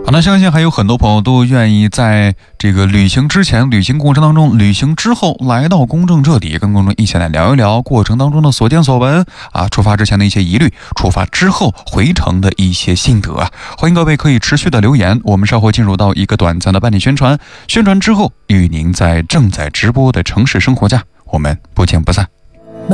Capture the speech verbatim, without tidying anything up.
好，那相信还有很多朋友都愿意在这个旅行之前、旅行过程当中、旅行之后来到公证这里，跟公证一起来聊一聊过程当中的所见所闻啊，出发之前的一些疑虑，出发之后回程的一些心得啊。欢迎各位可以持续的留言，我们稍后进入到一个短暂的半点宣传，宣传之后与您在正在直播的城市生活家，我们不见不散。